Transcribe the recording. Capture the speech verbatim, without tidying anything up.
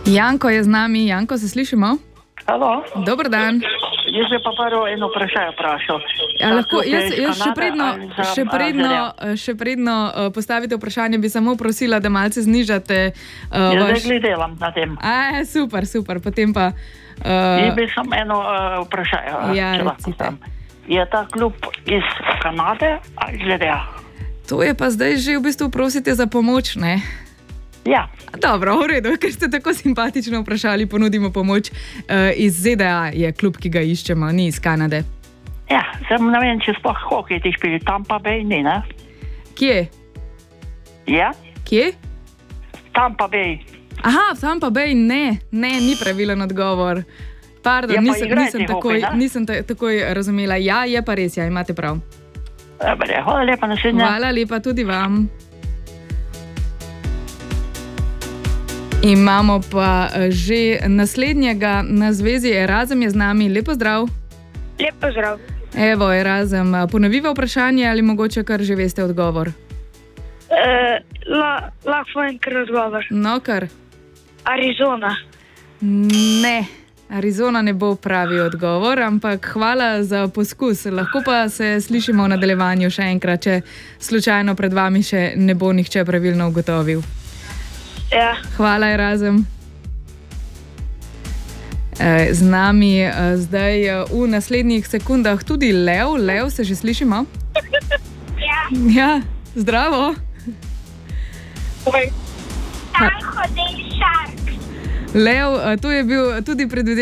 Janko je z nami. Janko, se slišimo? Halo? Dober dan. Jaz bi pa prvo eno vprašanje vprašal. Ja, lahko, jaz, jaz še predno, še predno, še predno uh, postavite vprašanje, bi samo prosila, da malce znižate uh, Jaz vaš... zdaj delam na tem. A, super, super, potem pa... Uh... Jaz bi samo eno uh, vprašanje. Ja, recite. Je ta klub iz Kanade ali iz ZDA? To je pa zdaj že v bistvu prosite za pomoč, ne? Ja. Dobro, v redu, ker ste tako simpatično vprašali, ponudimo pomoč. Uh, iz ZDA je klub, ki ga iščemo, ni iz Kanade. Ja, sem ne vem, če sploh hokej ti špili, Tampa Bay ni, ne? Kje? Ja? Kje? Tampa Bay. Aha, v Tampa Bay ne, ne, ni pravilen odgovor. Pardon, Ja, pa nisem, igrajte nisem, takoj, hokej, ne? nisem ta, takoj razumela. Ja, je pa res, ja, imate prav. Dobre, hvala lepa, naslednja. Hvala lepa tudi vam. Imamo pa že naslednjega na zvezi. Erazem je z nami. Lep pozdrav. Lep pozdrav. Evo, Erazem, ponoviva vprašanje ali mogoče kar že veste odgovor? Uh, la, lahko enkrat odgovor. No, kar? Arizona. Ne, Arizona ne bo pravi odgovor, ampak hvala za poskus. Lahko pa se slišimo v nadaljevanju še enkrat, če slučajno pred vami še ne bo nihče pravilno ugotovil. Ja. Hvala, Erazem. Z nami zdaj v naslednjih sekundah tudi Lev. Lev, se že slišimo? Ja. Ja, zdravo. San Jose Sharks. Lev, to je bil tudi predvidevan.